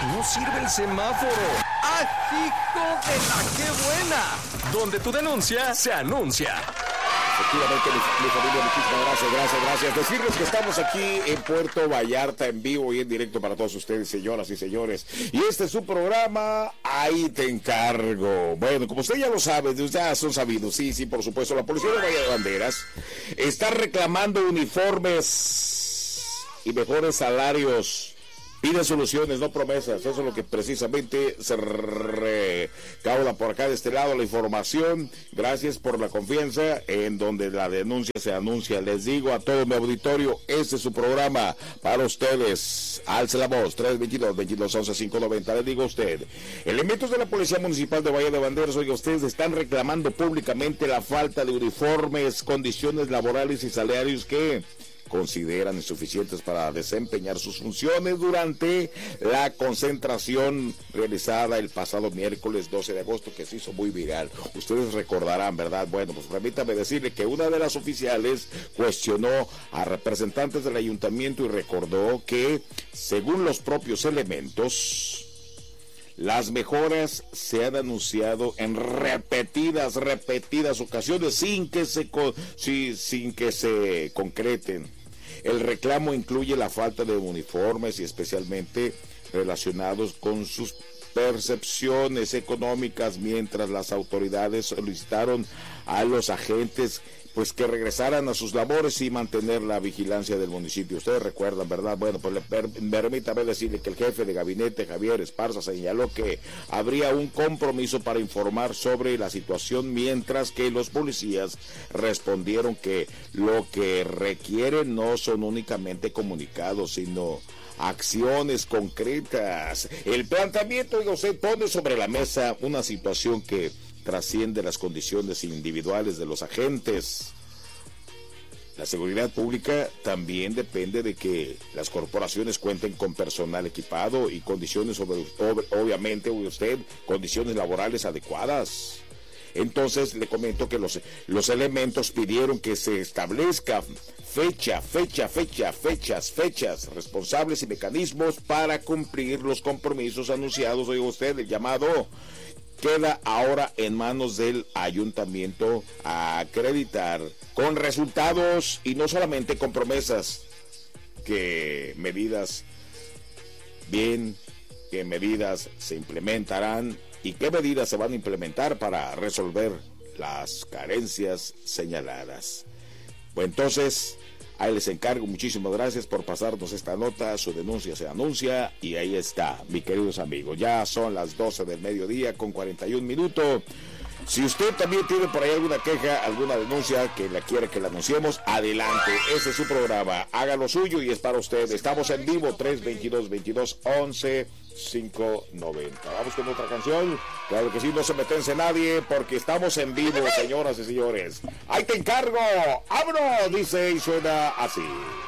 No sirve el semáforo. ¡Ah, hijo de la qué buena! Donde tu denuncia se anuncia. Efectivamente, mi familia, muchísimas gracias. Decirles que estamos aquí en Puerto Vallarta, en vivo y en directo para todos ustedes, señoras y señores. Y este es su programa, Ahí Te Encargo. Bueno, como usted ya lo sabe, ya son sabidos, sí, por supuesto, la Policía de Bahía de Banderas está reclamando uniformes y mejores salarios. Pide soluciones, no promesas. Eso es lo que precisamente se recauda por acá de este lado la información. Gracias por la confianza en donde la denuncia se anuncia. Les digo a todo mi auditorio, este es su programa para ustedes. Alce la voz, 322-2211-590. Les digo a usted, elementos de la Policía Municipal de Bahía de Banderas, oiga, ustedes están reclamando públicamente la falta de uniformes, condiciones laborales y salarios que consideran insuficientes para desempeñar sus funciones durante la concentración realizada el pasado miércoles 12 de agosto, que se hizo muy viral. Ustedes recordarán, ¿verdad? Bueno, pues permítame decirle que una de las oficiales cuestionó a representantes del ayuntamiento y recordó que, según los propios elementos, las mejoras se han anunciado en repetidas ocasiones sin que se concreten. El reclamo incluye la falta de uniformes y especialmente relacionados con sus percepciones económicas, mientras las autoridades solicitaron a los agentes pues que regresaran a sus labores y mantener la vigilancia del municipio. Ustedes recuerdan, ¿verdad? Bueno, pues permítame decirle que el jefe de gabinete, Javier Esparza, señaló que habría un compromiso para informar sobre la situación, mientras que los policías respondieron que lo que requieren no son únicamente comunicados, sino acciones concretas. El planteamiento, oiga, usted pone sobre la mesa una situación que trasciende las condiciones individuales de los agentes. La seguridad pública también depende de que las corporaciones cuenten con personal equipado y condiciones, obviamente, usted, condiciones laborales adecuadas. Entonces le comento que los elementos pidieron que se establezca fechas, responsables y mecanismos para cumplir los compromisos anunciados. Oiga usted, el llamado queda ahora en manos del ayuntamiento a acreditar con resultados y no solamente con promesas qué medidas se implementarán y qué medidas se van a implementar para resolver las carencias señaladas. Bueno, entonces, ahí les encargo, muchísimas gracias por pasarnos esta nota, su denuncia se anuncia y ahí está, mis queridos amigos. Ya son las 12 del mediodía con 41 minutos. Si usted también tiene por ahí alguna queja, alguna denuncia que la quiere que la anunciemos, adelante, ese es su programa, haga lo suyo y es para usted. Estamos en vivo, 322-2211-590. Vamos con otra canción. Claro que sí, no se metense nadie porque estamos en vivo, señoras y señores. Ahí te encargo, ¡vámonos! Dice y suena así.